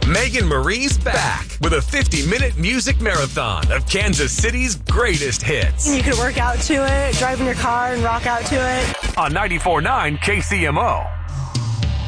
Megan Marie's back with a 50-minute music marathon of Kansas City's greatest hits. You could work out to it, drive in your car and rock out to it. On 94.9 KCMO.